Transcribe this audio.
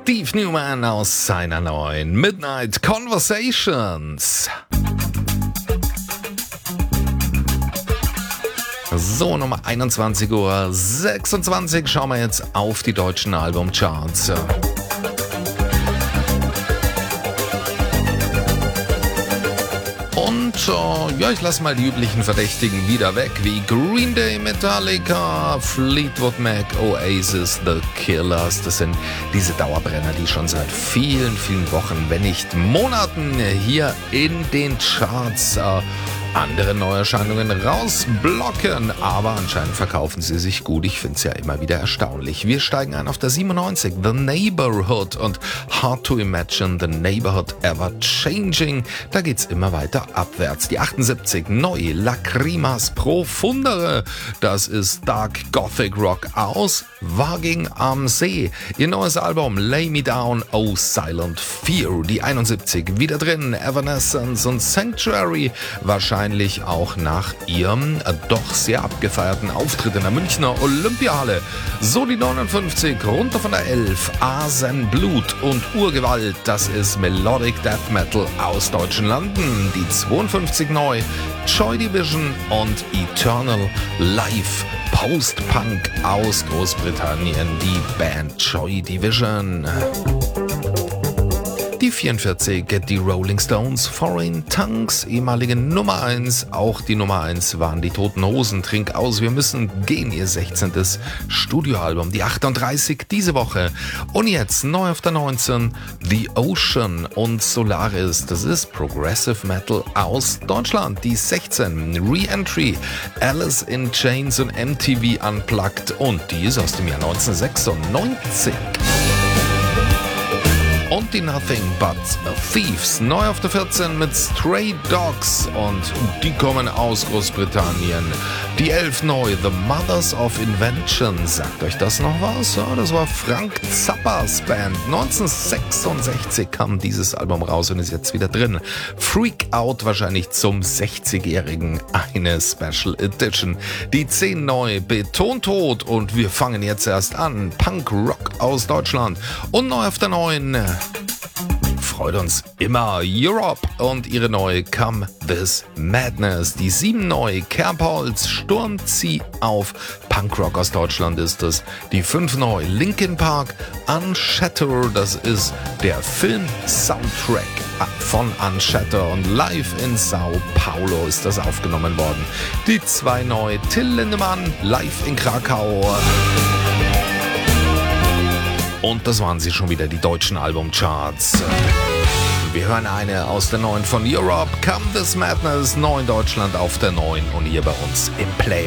Steve Newman aus seiner neuen Midnight Conversations. So, Nummer 21:26 Uhr. Schauen wir jetzt auf die deutschen Albumcharts. Und ich lasse mal die üblichen Verdächtigen wieder weg, wie Green Day, Metallica, Fleetwood Mac, Oasis, The Killers. Das sind diese Dauerbrenner, die schon seit vielen, vielen Wochen, wenn nicht Monaten hier in den Charts andere Neuerscheinungen rausblocken, aber anscheinend verkaufen sie sich gut. Ich finde es ja immer wieder erstaunlich. Wir steigen ein auf der 97, The Neighborhood und Hard to Imagine the Neighborhood Ever Changing. Da geht's immer weiter abwärts. Die 78, neu, Lacrimas Profundere. Das ist Dark Gothic Rock aus Wagging am See. Ihr neues Album Lay Me Down, Oh Silent Fear. Die 71, wieder drin, Evanescence und Sanctuary. Wahrscheinlich auch nach ihrem doch sehr abgefeierten Auftritt in der Münchner Olympiahalle. So die 59, runter von der 11, Asenblut und Urgewalt. Das ist Melodic Death Metal aus deutschen Landen. Die 52 neu, Joy Division und Eternal Life. Post-Punk aus Großbritannien, die Band Joy Division. Die 44, die Rolling Stones, Foreign Tongues, ehemalige Nummer 1. Auch die Nummer 1 waren die Toten Hosen, Trink aus, wir müssen gehen, ihr 16. Studioalbum. Die 38 diese Woche. Und jetzt neu auf der 19, The Ocean und Solaris. Das ist Progressive Metal aus Deutschland. Die 16, Re-Entry, Alice in Chains und MTV Unplugged. Und die ist aus dem Jahr 1996. Und die Nothing But Thieves, neu auf der 14 mit Stray Dogs und die kommen aus Großbritannien. Die 11 neu, The Mothers of Invention, sagt euch das noch was? Ja, das war Frank Zappas Band. 1966 kam dieses Album raus und ist jetzt wieder drin. Freak Out, wahrscheinlich zum 60-Jährigen, eine Special Edition. Die 10 neu, Betontod und wir fangen jetzt erst an. Punk Rock aus Deutschland und neu auf der 9. Freut uns immer Europe und ihre neue Come This Madness. Die 7 neu, Kerbholz, Sturmzieh auf, Punkrock aus Deutschland ist es. Die 5 neu, Linkin Park, Unshatter, das ist der Film-Soundtrack von Unshatter und live in Sao Paulo ist das aufgenommen worden. Die 2 neu, Till Lindemann, live in Krakau. Und das waren sie schon wieder, die deutschen Albumcharts. Wir hören eine aus der 9 von Europe, Come This Madness, 9 Deutschland auf der 9 und hier bei uns im Play.